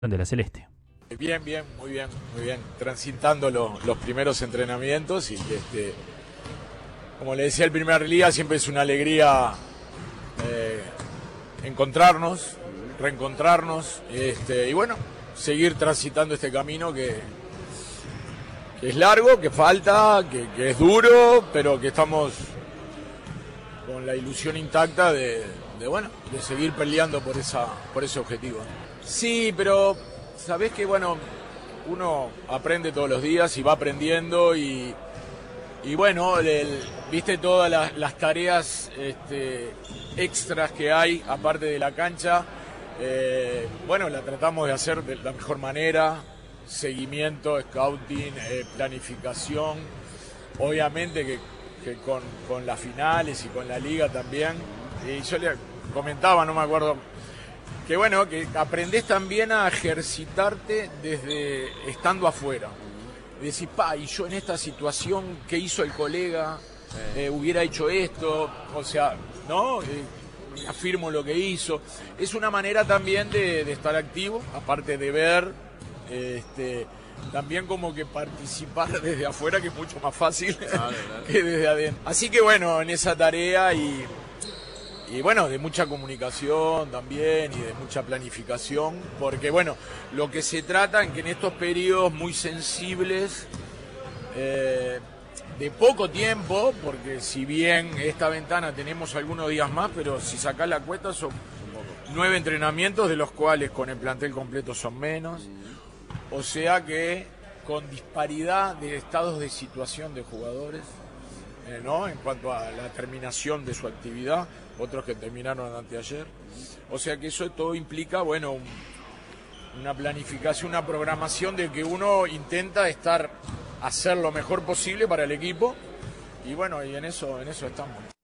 de la Celeste. Bien, bien, muy bien, muy bien. Transitando los primeros entrenamientos y como le decía el primer día, siempre es una alegría encontrarnos, reencontrarnos y bueno, seguir transitando este camino que es largo, que falta, que es duro, pero que estamos con la ilusión intacta de seguir peleando por ese objetivo. Sí, pero sabés que bueno, uno aprende todos los días y va aprendiendo y bueno, viste todas las tareas extras que hay aparte de la cancha, bueno, la tratamos de hacer de la mejor manera, seguimiento, scouting, planificación, obviamente que con las finales y con la liga también, y yo le comentaba, no me acuerdo, que bueno, que aprendés también a ejercitarte desde estando afuera. Decís, y yo en esta situación, ¿qué hizo el colega? Hubiera hecho esto, o sea, ¿no? Afirmo lo que hizo. Es una manera también de estar activo, aparte de ver, también como que participar desde afuera, que es mucho más fácil que desde adentro. Así que bueno, en esa tarea y bueno, de mucha comunicación también y de mucha planificación, porque bueno, lo que se trata en que en estos periodos muy sensibles, de poco tiempo, porque si bien esta ventana tenemos algunos días más, pero si sacás la cuenta son 9 entrenamientos, de los cuales con el plantel completo son menos, o sea que con disparidad de estados de situación de jugadores, ¿no? En cuanto a la terminación de su actividad, otros que terminaron anteayer. O sea que eso todo implica, bueno, una planificación, una programación de que uno intenta hacer lo mejor posible para el equipo y bueno, y en eso estamos.